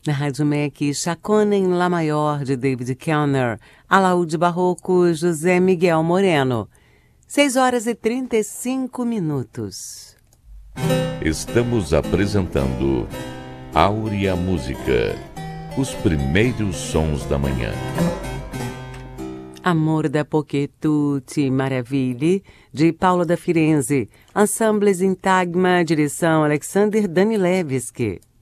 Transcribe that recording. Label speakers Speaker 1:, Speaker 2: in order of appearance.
Speaker 1: Na Rádio MEC, Chacona em Lá Maior, de David Kellner, Alaúde Barroco, José Miguel Moreno. 6h35.
Speaker 2: Estamos apresentando Áurea Música, os primeiros sons da manhã.
Speaker 1: Amor da Poche Tutti Maravilhe, de Paulo da Firenze. Ensemble Sintagma, direção Alexander Danilevski.